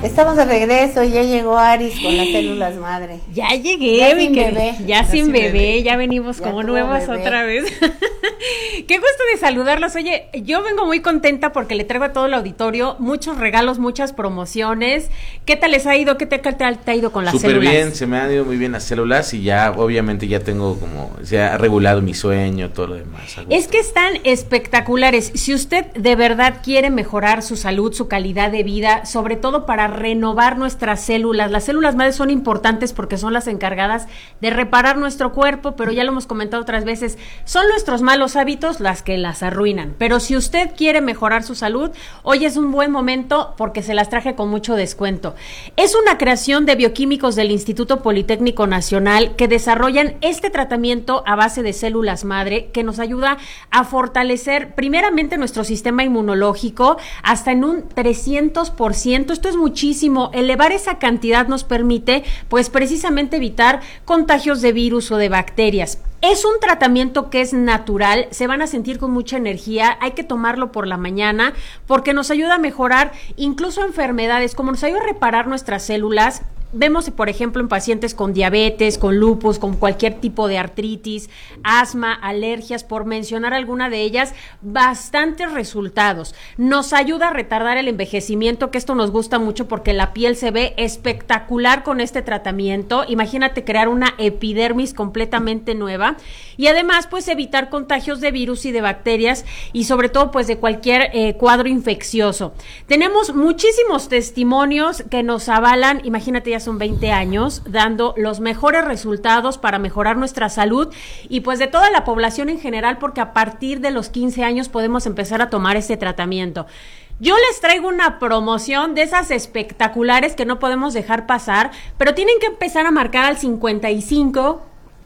Estamos de regreso y ya llegó Aris con las células madre. Ya llegué, ya sin bebé. Ya sin bebé, ya venimos ya como nuevas bebé. Otra vez. Qué gusto de saludarlos. Oye, yo vengo muy contenta porque le traigo a todo el auditorio muchos regalos, muchas promociones. ¿Qué tal les ha ido? ¿Qué te ha ido con las células? Súper bien, se me han ido muy bien las células y ya obviamente ya tengo como, se ha regulado mi sueño, todo lo demás. Es que están espectaculares. Si usted de verdad quiere mejorar su salud, su calidad de vida, sobre todo para renovar nuestras células. Las células madre son importantes porque son las encargadas de reparar nuestro cuerpo, pero ya lo hemos comentado otras veces, son nuestros malos hábitos las que las arruinan. Pero si usted quiere mejorar su salud, hoy es un buen momento porque se las traje con mucho descuento. Es una creación de bioquímicos del Instituto Politécnico Nacional que desarrollan este tratamiento a base de células madre que nos ayuda a fortalecer primeramente nuestro sistema inmunológico hasta en un 300%. Esto es muchísimo. Elevar esa cantidad nos permite, pues precisamente evitar contagios de virus o de bacterias. Es un tratamiento que es natural, se van a sentir con mucha energía, hay que tomarlo por la mañana porque nos ayuda a mejorar incluso enfermedades, como nos ayuda a reparar nuestras células. Vemos, por ejemplo, en pacientes con diabetes, con lupus, con cualquier tipo de artritis, asma, alergias, por mencionar alguna de ellas, bastantes resultados. Nos ayuda a retardar el envejecimiento, que esto nos gusta mucho porque la piel se ve espectacular con este tratamiento. Imagínate crear una epidermis completamente nueva y además, pues, evitar contagios de virus y de bacterias y sobre todo, pues, de cualquier cuadro infeccioso. Tenemos muchísimos testimonios que nos avalan, imagínate, ya son 20 años dando los mejores resultados para mejorar nuestra salud y pues de toda la población en general, porque a partir de los 15 años podemos empezar a tomar este tratamiento. Yo les traigo una promoción de esas espectaculares que no podemos dejar pasar, pero tienen que empezar a marcar al 55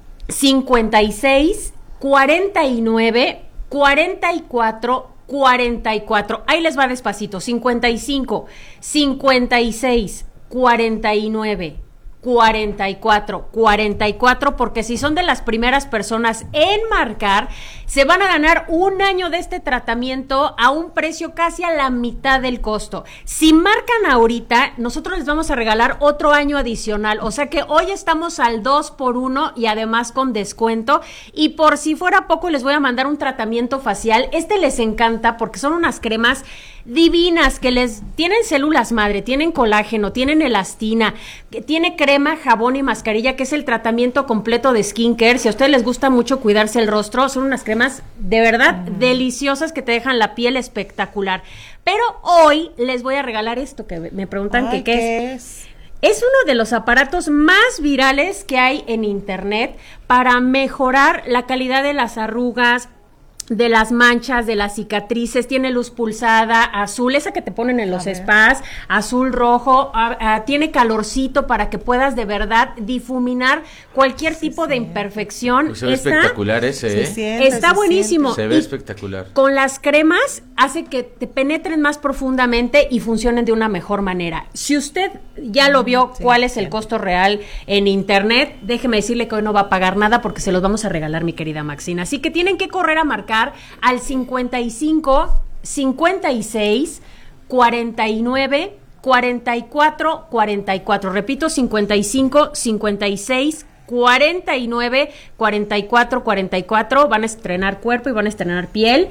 56 49 44 44. Ahí les va despacito. 55 56 49 44 44, porque si son de las primeras personas en marcar, se van a ganar un año de este tratamiento a un precio casi a la mitad del costo. Si marcan ahorita, nosotros les vamos a regalar otro año adicional, o sea que hoy estamos al 2x1 y además con descuento, y por si fuera poco les voy a mandar un tratamiento facial. Este les encanta porque son unas cremas divinas que les tienen células madre, tienen colágeno, tienen elastina, que tiene crema, jabón y mascarilla, que es el tratamiento completo de skincare. Si a ustedes les gusta mucho cuidarse el rostro, son unas cremas de verdad deliciosas que te dejan la piel espectacular. Pero hoy les voy a regalar esto que me preguntan que qué es. Es uno de los aparatos más virales que hay en internet para mejorar la calidad de las arrugas, de las manchas, de las cicatrices. Tiene luz pulsada, azul, esa que te ponen en los spas, azul, rojo, tiene calorcito para que puedas de verdad difuminar cualquier tipo de imperfección. Pues se ve espectacular ese, está buenísimo. Se ve espectacular. Con las cremas hace que te penetren más profundamente y funcionen de una mejor manera. Si usted ya lo vio cuál es el costo real en internet, déjeme decirle que hoy no va a pagar nada porque se los vamos a regalar, mi querida Maxine. Así que tienen que correr a marcar al 55 56 49 44 44. Repito, 55 56 49 44 44. Van a estrenar cuerpo y van a estrenar piel.